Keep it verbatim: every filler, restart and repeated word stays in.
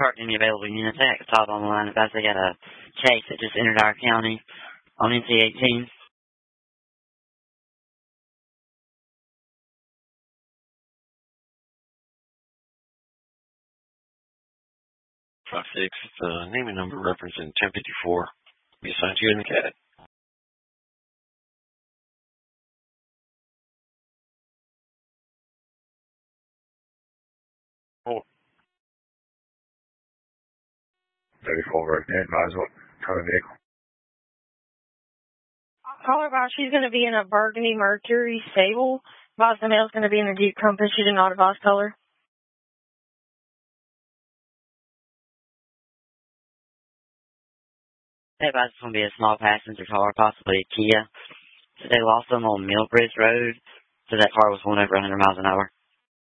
Parked any available units at top on the line. Advise they got a case that just entered our county on N C eighteen. Five six, uh, name and number referencing ten fifty-four. We assigned you in the cat. Oh. thirty-four, right there. Advise what kind of vehicle? Call her about she's going to be in a burgundy Mercury Sable. Advise the male's going to be in a Jeep Compass. She did not advise color. Advise it's going to be a small passenger car, possibly a Kia. So they lost them on Millbridge Road, so that car was going over one hundred miles an hour.